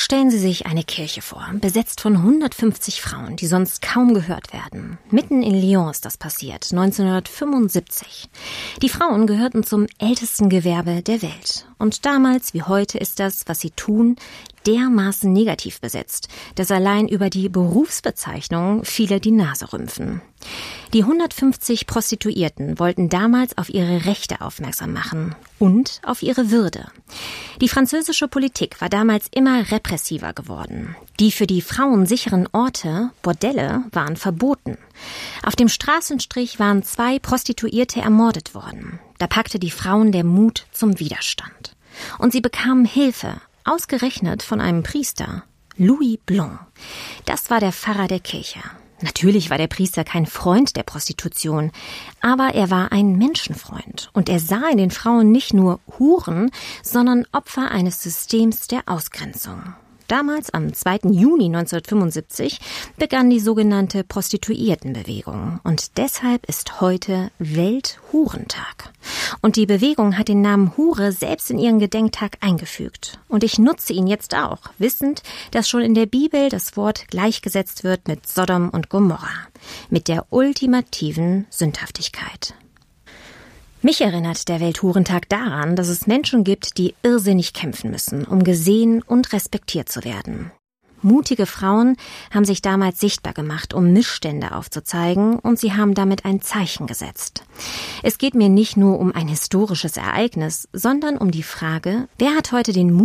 Stellen Sie sich eine Kirche vor, besetzt von 150 Frauen, die sonst kaum gehört werden. Mitten in Lyon ist das passiert, 1975. Die Frauen gehörten zum ältesten Gewerbe der Welt. Und damals wie heute ist das, was sie tun, dermaßen negativ besetzt, dass allein über die Berufsbezeichnung viele die Nase rümpfen. Die 150 Prostituierten wollten damals auf ihre Rechte aufmerksam machen und auf ihre Würde. Die französische Politik war damals immer repressiver geworden. Die für die Frauen sicheren Orte, Bordelle, waren verboten. Auf dem Straßenstrich waren 2 Prostituierte ermordet worden. Da packte die Frauen der Mut zum Widerstand. Und sie bekamen Hilfe, ausgerechnet von einem Priester, Louis Blanc. Das war der Pfarrer der Kirche. Natürlich war der Priester kein Freund der Prostitution, aber er war ein Menschenfreund und er sah in den Frauen nicht nur Huren, sondern Opfer eines Systems der Ausgrenzung. Damals, am 2. Juni 1975, begann die sogenannte Prostituiertenbewegung und deshalb ist heute Welthurentag. Und die Bewegung hat den Namen Hure selbst in ihren Gedenktag eingefügt. Und ich nutze ihn jetzt auch, wissend, dass schon in der Bibel das Wort gleichgesetzt wird mit Sodom und Gomorra, mit der ultimativen Sündhaftigkeit. Mich erinnert der Welthurentag daran, dass es Menschen gibt, die irrsinnig kämpfen müssen, um gesehen und respektiert zu werden. Mutige Frauen haben sich damals sichtbar gemacht, um Missstände aufzuzeigen, und sie haben damit ein Zeichen gesetzt. Es geht mir nicht nur um ein historisches Ereignis, sondern um die Frage, wer hat heute den Mut,